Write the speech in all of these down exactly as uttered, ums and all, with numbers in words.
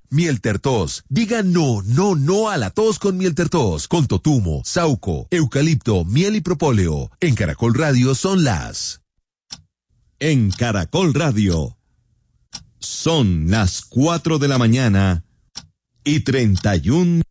Miel Tertos. Diga no, no, no a la tos con Miel Tertos. Con totumo, sauco, eucalipto, miel y propóleo. En Caracol Radio son las... En Caracol Radio son las cuatro de la mañana y treinta y un.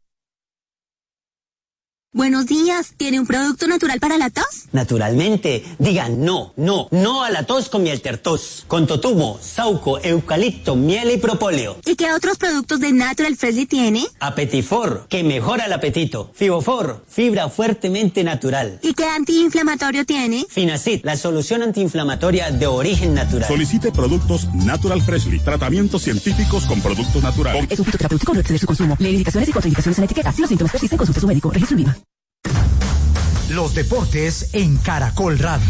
Buenos días, ¿tiene un producto natural para la tos? Naturalmente, digan no, no, no a la tos con Miel Tertos, con totumo, sauco, eucalipto, miel y propóleo. ¿Y qué otros productos de Natural Freshly tiene? Apetifor, que mejora el apetito. Fibofor, fibra fuertemente natural. ¿Y qué antiinflamatorio tiene? Finacid, la solución antiinflamatoria de origen natural. Solicite productos Natural Freshly, tratamientos científicos con productos naturales. Es un fitoterapéutico, no exceder su consumo. Lee indicaciones y contraindicaciones en la etiqueta. Si los síntomas persisten, consulte a su médico. Registro en Viva. Los deportes en Caracol Radio.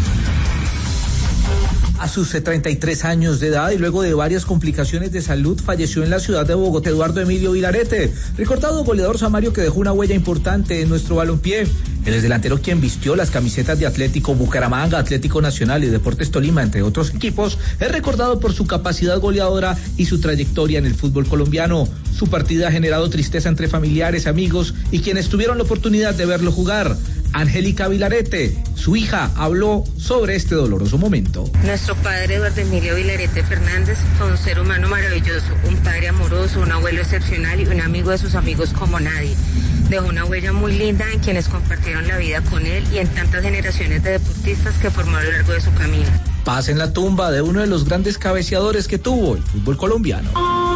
A sus treinta y tres años de edad y luego de varias complicaciones de salud, falleció en la ciudad de Bogotá Eduardo Emilio Vilarete, recordado goleador samario que dejó una huella importante en nuestro balompié. El exdelantero, quien vistió las camisetas de Atlético Bucaramanga, Atlético Nacional y Deportes Tolima, entre otros equipos, es recordado por su capacidad goleadora y su trayectoria en el fútbol colombiano. Su partida ha generado tristeza entre familiares, amigos y quienes tuvieron la oportunidad de verlo jugar. Angélica Vilarete, su hija, habló sobre este doloroso momento. Nuestro padre Eduardo Emilio Vilarete Fernández fue un ser humano maravilloso, un padre amoroso, un abuelo excepcional y un amigo de sus amigos como nadie. Dejó una huella muy linda en quienes compartieron la vida con él y en tantas generaciones de deportistas que formó a lo largo de su camino. Paz en la tumba de uno de los grandes cabeceadores que tuvo el fútbol colombiano.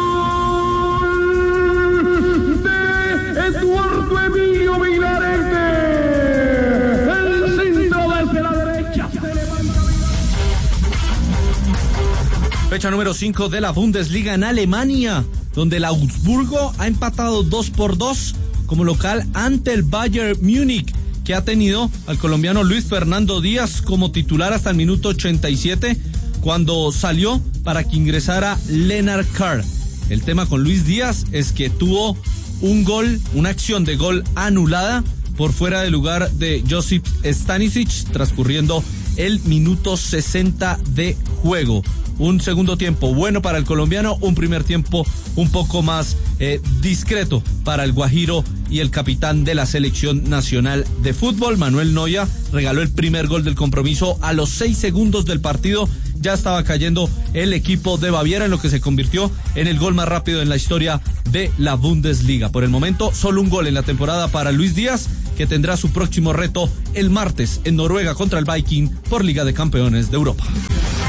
De Eduardo Emilio Vilarete. Fecha número cinco de la Bundesliga en Alemania, donde el Augsburgo ha empatado dos por dos como local ante el Bayern Múnich, que ha tenido al colombiano Luis Fernando Díaz como titular hasta el minuto ochenta y siete, cuando salió para que ingresara Lennart Carr. El tema con Luis Díaz es que tuvo un gol, una acción de gol anulada por fuera de lugar de Josip Stanisic, transcurriendo el minuto sesenta de juego. Un segundo tiempo bueno para el colombiano, un primer tiempo un poco más eh, discreto para el guajiro y el capitán de la selección nacional de fútbol. Manuel Neuer regaló el primer gol del compromiso a los seis segundos del partido. Ya estaba cayendo el equipo de Baviera en lo que se convirtió en el gol más rápido en la historia de la Bundesliga. Por el momento, solo un gol en la temporada para Luis Díaz, que tendrá su próximo reto el martes en Noruega contra el Viking por Liga de Campeones de Europa.